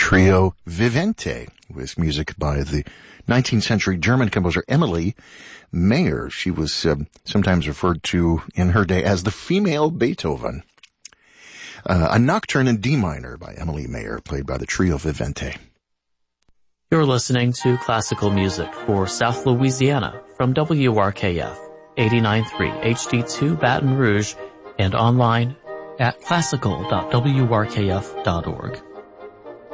trio Vivente, with music by the 19th century German composer Emily Mayer. She was sometimes referred to in her day as the female Beethoven. A Nocturne in D minor by Emily Mayer, played by the trio Vivente. You're listening to classical music for South Louisiana from WRKF 89.3 HD2 Baton Rouge and online at classical.wrkf.org.